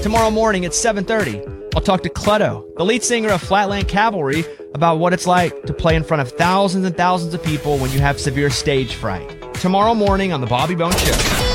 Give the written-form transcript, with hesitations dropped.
Tomorrow morning at 7:30, I'll talk to Clutto, the lead singer of Flatland Cavalry, about what it's like to play in front of thousands and thousands of people when you have severe stage fright. Tomorrow morning on The Bobby Bones Show.